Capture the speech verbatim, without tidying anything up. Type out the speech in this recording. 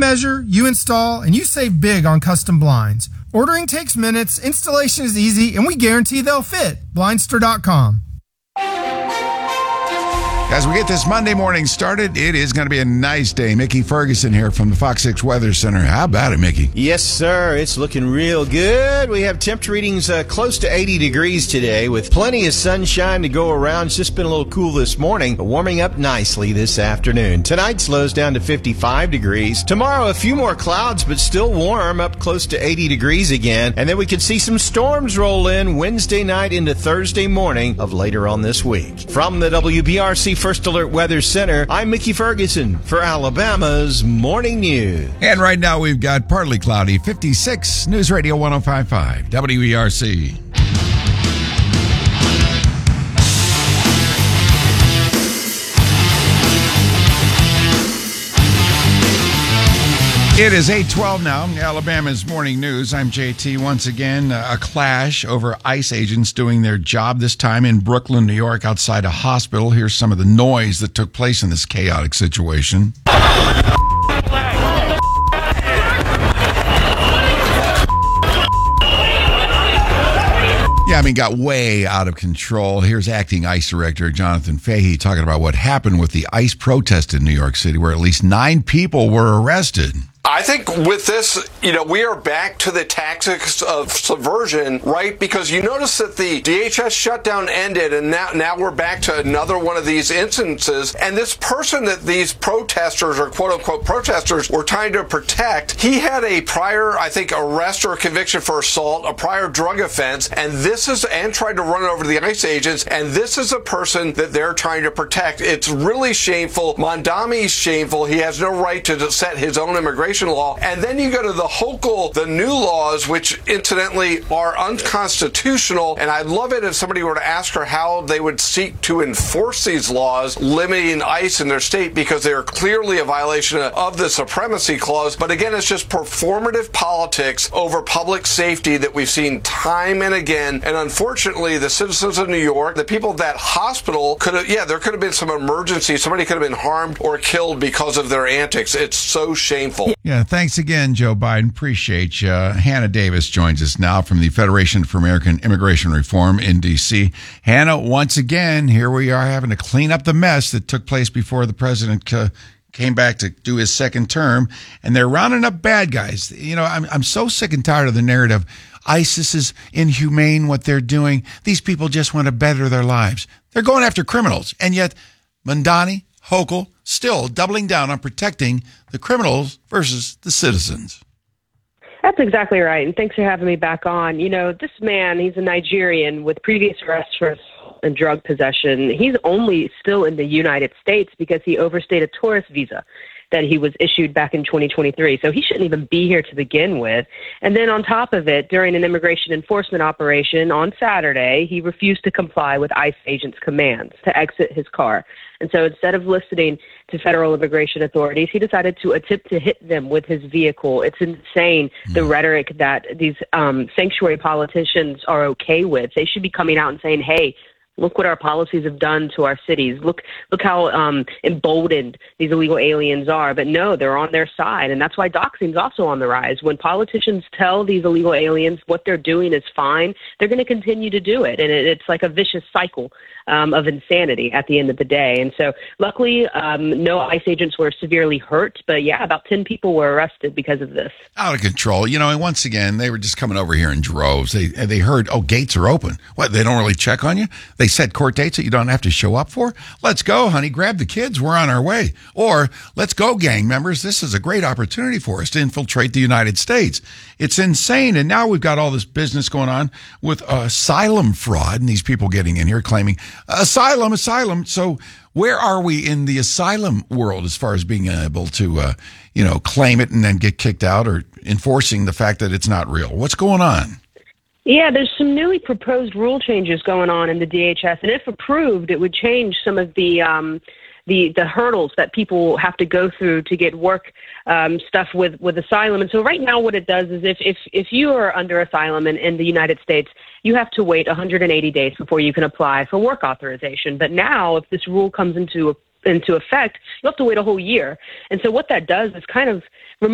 measure, you install, and you save big on custom blinds. Ordering takes minutes, installation is easy, and we guarantee they'll fit. Blindster dot com. As we get this Monday morning started, it is going to be a nice day. Mickey Ferguson here from the Fox six Weather Center. How about it, Mickey? Yes, sir. It's looking real good. We have temperature readings uh, close to eighty degrees today with plenty of sunshine to go around. It's just been a little cool this morning, but warming up nicely this afternoon. Tonight slows down to fifty-five degrees. Tomorrow, a few more clouds, but still warm, up close to eighty degrees again. And then we could see some storms roll in Wednesday night into Thursday morning of later on this week. From the W B R C First Alert Weather Center, I'm Mickey Ferguson for Alabama's Morning News. And right now we've got partly cloudy, fifty-six, News Radio one oh five point five, W E R C. It is eight twelve now, Alabama's Morning News. I'm J T. Once again, a clash over ICE agents doing their job, this time in Brooklyn, New York, outside a hospital. Here's some of the noise that took place in this chaotic situation. Yeah, I mean, got way out of control. Here's acting ICE Director Jonathan Fahey talking about what happened with the ICE protest in New York City, where at least nine people were arrested. I think with this, you know, we are back to the tactics of subversion, right? Because you notice that the D H S shutdown ended, and now, now we're back to another one of these instances. And this person that these protesters, or quote-unquote protesters, were trying to protect, he had a prior, I think, arrest or conviction for assault, a prior drug offense, and this is, and tried to run over the ICE agents, and this is a person that they're trying to protect. It's really shameful. Mondami's shameful. He has no right to set his own immigration law. And then you go to the Hochul, the new laws, which incidentally are unconstitutional. And I'd love it if somebody were to ask her how they would seek to enforce these laws limiting ICE in their state, because they are clearly a violation of the supremacy clause. But again, it's just performative politics over public safety that we've seen time and again. And unfortunately, the citizens of New York, the people at that hospital could have, yeah, there could have been some emergency. Somebody could have been harmed or killed because of their antics. It's so shameful. Yeah, thanks again, Joe Biden. Appreciate you. Hannah Davis joins us now from the Federation for American Immigration Reform in D C. Hannah, once again, here we are having to clean up the mess that took place before the president uh, came back to do his second term, and they're rounding up bad guys. You know, I'm I'm so sick and tired of the narrative. ISIS is inhumane, what they're doing. These people just want to better their lives. They're going after criminals, and yet Mondani, Hochul, still doubling down on protecting the criminals versus the citizens. That's exactly right. And thanks for having me back on. You know, this man, he's a Nigerian with previous arrests for assault and drug possession. He's only still in the United States because he overstayed a tourist visa that he was issued back in twenty twenty-three. So he shouldn't even be here to begin with. And then on top of it, during an immigration enforcement operation on Saturday, he refused to comply with ICE agents' commands to exit his car. And so instead of listening to federal immigration authorities, he decided to attempt to hit them with his vehicle. It's insane, the mm. rhetoric that these um, sanctuary politicians are okay with. They should be coming out and saying, hey, look what our policies have done to our cities. Look look how um, emboldened these illegal aliens are. But no, they're on their side. And that's why doxing is also on the rise. When politicians tell these illegal aliens what they're doing is fine, they're going to continue to do it. And it, it's like a vicious cycle um, of insanity at the end of the day. And so luckily, um, no ICE agents were severely hurt. But yeah, about ten people were arrested because of this. Out of control. You know, and once again, they were just coming over here in droves. They, they heard, oh, gates are open. What, they don't really check on you? They set court dates that you don't have to show up for? Let's go, honey. Grab the kids. We're on our way. Or let's go, gang members. This is a great opportunity for us to infiltrate the United States. It's insane. And now we've got all this business going on with asylum fraud and these people getting in here claiming asylum, asylum. So where are we in the asylum world as far as being able to, uh, you know, claim it and then get kicked out, or enforcing the fact that it's not real? What's going on? Yeah, there's some newly proposed rule changes going on in the D H S, and if approved, it would change some of the um, the the hurdles that people have to go through to get work um, stuff with, with asylum. And so right now what it does is if if, if you are under asylum in, in the United States, you have to wait one hundred eighty days before you can apply for work authorization. But now if this rule comes into into effect, you have to wait a whole year. And so what that does is kind of